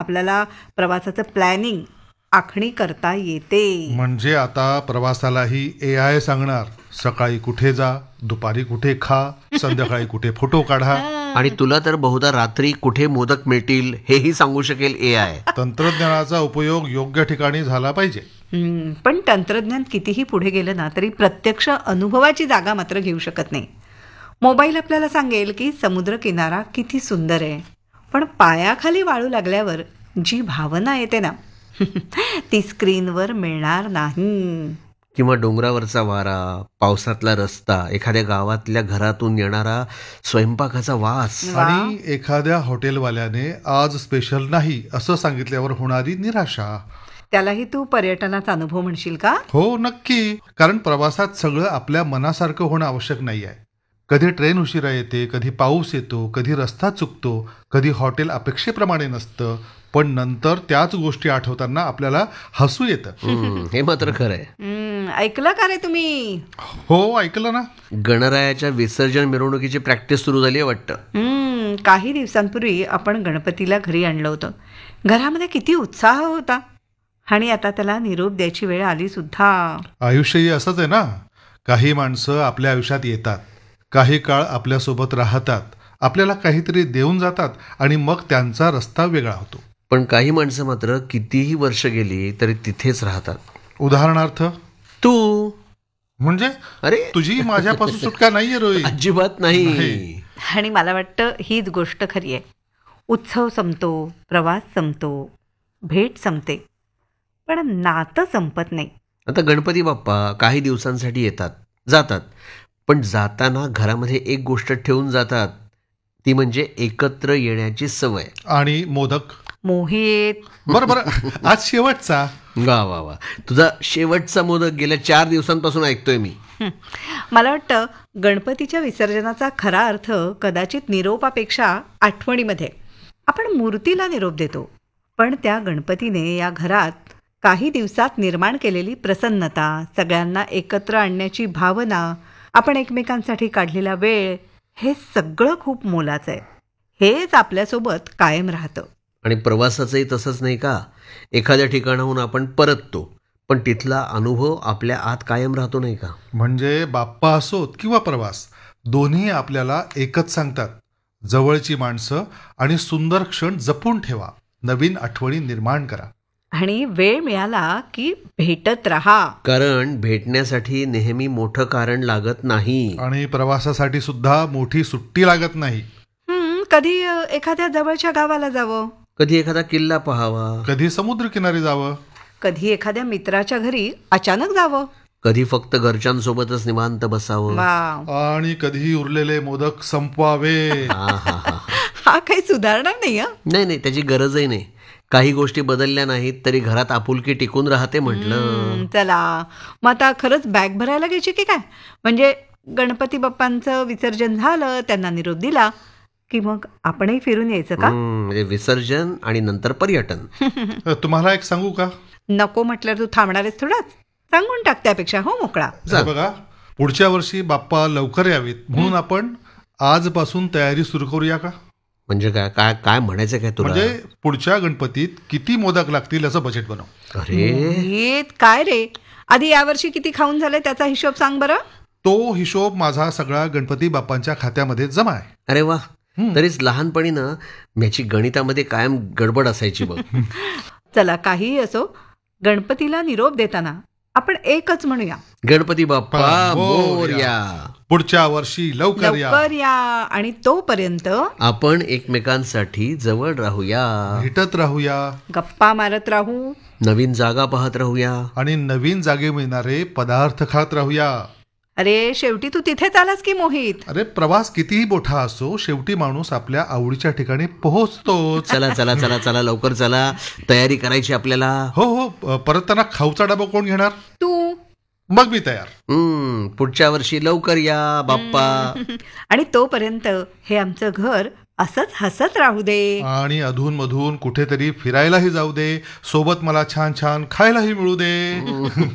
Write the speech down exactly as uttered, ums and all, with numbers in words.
आपल्याला प्रवासाचं प्लॅनिंग आखणी करता येते. म्हणजे आता प्रवासालाही ए आय सांगणार, सकाळी कुठे जा, दुपारी कुठे खा, संध्याकाळी कुठे फोटो काढा. आणि तुला तर बहुधा रात्री कुठे मोदक मिळतील हेही सांगू शकेल ए आय. तंत्रज्ञानाचा उपयोग योग्य ठिकाणी झाला पाहिजे. पण तंत्रज्ञान कितीही पुढे गेलं ना तरी प्रत्यक्ष अनुभवाची जागा मात्र घेऊ शकत नाही. मोबाईल आपल्याला सांगेल की समुद्रकिनारा किती सुंदर आहे, पण पायाखाली वाळू लागल्यावर जी भावना येते ना ती स्क्रीनवर मिळणार नाही. किंवा डोंगरावरचा वारा, पावसातला रस्ता, एखाद्या गावातल्या घरातून येणारा स्वयंपाकाचा वास, आणि एखाद्या हॉटेलवाल्याने आज स्पेशल नाही असं सांगितल्यावर होणारी निराशा. त्यालाही तू पर्यटनाचा अनुभव म्हणशील का? हो, नक्की. कारण प्रवासात सगळं आपल्या मनासारखं होणं आवश्यक नाही आहे. कधी ट्रेन उशिरा येते, कधी पाऊस येतो, कधी रस्ता चुकतो, कधी हॉटेल अपेक्षेप्रमाणे नसतं, पण नंतर त्याच गोष्टी आठवताना आपल्याला हसू येतं. हे मात्र खरंय. ऐकलं का रे तुम्ही? हो, ऐकलं ना. गणरायाच्या विसर्जन मिरवणुकीची प्रॅक्टिस सुरू झाली आहे वाटतं. काही दिवसांपूर्वी आपण गणपतीला घरी आणलं होतं. घरामध्ये किती उत्साह होता, आणि आता त्याला निरोप द्यायची वेळ आली सुद्धा. आयुष्यही असंच आहे ना. काही माणसं आपल्या आयुष्यात येतात, काही काळ आपल्यासोबत राहतात, आपल्याला काहीतरी देऊन जातात, आणि मग त्यांचा रस्ता वेगळा होतो. पण काही माणसं मात्र कितीही वर्ष गेली तरी तिथेच राहतात. उदाहरणार्थ तू. म्हणजे अरे तुझी माझ्यापासून सुटका नाहीये रोहित. अजिबात नाही. आणि मला वाटतं हीच गोष्ट खरी आहे. उत्सव संपतो, प्रवास संपतो, भेट संपते, पण नातं संपत नाही. आता गणपती बाप्पा काही दिवसांसाठी येतात, जातात, पण जाताना घरामध्ये एक गोष्ट ठेवून जातात, ती म्हणजे एकत्र येण्याची सवय. आणि मोदक. मोहित, बरं बरं, आज शेवटचा. वा वा वा, तुझा शेवटचा मोदक गेल्या चार दिवसांपासून ऐकतोय मी. मला वाटतं गणपतीच्या विसर्जनाचा खरा अर्थ कदाचित निरोपापेक्षा आठवणीमध्ये. आपण मूर्तीला निरोप देतो, पण त्या गणपतीने या घरात काही दिवसात निर्माण केलेली प्रसन्नता, सगळ्यांना एकत्र आणण्याची भावना, आपण एकमेकांसाठी काढलेला वेळ, हे सगळं खूप मोलाचं आहे. हेच आपल्यासोबत कायम राहतं. आणि प्रवासाचंही तसंच नाही का? एखाद्या ठिकाणाहून आपण परततो, पण तिथला अनुभव आपल्या आत कायम राहतो नाही का? म्हणजे बाप्पा असोत किंवा प्रवास, दोन्ही आपल्याला एकच सांगतात, जवळची माणसं आणि सुंदर क्षण जपून ठेवा, नवीन आठवणी निर्माण करा, आणि वेळ मिळाला की भेटत राहा. कारण भेटण्यासाठी नेहमी मोठं कारण लागत नाही. आणि प्रवासासाठी सुद्धा मोठी सुट्टी लागत नाही. कधी एखाद्या जवळच्या गावाला जावं, कधी एखादा किल्ला पहावा, कधी समुद्रकिनारी जावं, कधी एखाद्या मित्राच्या घरी अचानक जावं, कधी फक्त घरच्यांसोबतच निवांत बसावं, आणि कधी उरलेले मोदक संपवावे. हा काही सुधारणा नाही. नाही नाही, त्याची गरजही नाही. काही गोष्टी बदलल्या नाहीत तरी घरात आपुलकी टिकून राहते म्हटलं. चला मग आता खरंच बॅग भरायला घ्यायची की काय? म्हणजे गणपती बाप्पांचं विसर्जन झालं, त्यांना निरोप दिला की मग आपणही फिरून यायचं का? म्हणजे विसर्जन आणि नंतर पर्यटन. तुम्हाला एक सांगू का? नको म्हटल्यावर तू थांबणारेस थोडाच? सांगून टाक त्यापेक्षा. हो, मोकळा. बघा, पुढच्या वर्षी बाप्पा लवकर यावेत म्हणून आपण आजपासून तयारी सुरू करूया का? म्हणजे काय काय काय म्हणायचं काय तुला? म्हणजे पुढच्या गणपतीत किती मोदक लागतील असं बजेट बनव. अरे काय रे, आधी यावर्षी किती खाऊन झाले त्याचा हिशोब सांग बरं. तो हिशोब माझा सगळा गणपती बाप्पांच्या खात्यामध्ये जमा आहे. अरे वा, तरीच लहानपणी ना याची गणितामध्ये कायम गडबड असायची बघ. चला काहीही असो, गणपतीला निरोप देताना आपण एकच म्हणूया, गणपती बाप्पा मोरया. पुढच्या वर्षी लवकर लवकर या. आणि तोपर्यंत आपण एकमेकांसाठी जवळ राहूया, भेटत राहूया, गप्पा मारत राहू, नवीन जागा पाहत राहूया, आणि नवीन जागे मिळणारे पदार्थ खात राहूया. अरे शेवटी तू तिथेच आलास की मोहित? अरे प्रवास कितीही मोठा असो, शेवटी माणूस आपल्या आवडीच्या ठिकाणी पोहोचतो. चला चला चला चला लवकर चला, तयारी करायची आपल्याला. हो हो, परतताना खाऊचा डबा कोण घेणार? तू. मग मी तयार. हम्म पुढच्या वर्षी लवकर या बाप्पा. आणि तोपर्यंत हे आमचं घर असंच हसत राहू दे, आणि अधून मधून कुठेतरी फिरायलाही जाऊ दे, सोबत मला छान छान खायलाही मिळू दे.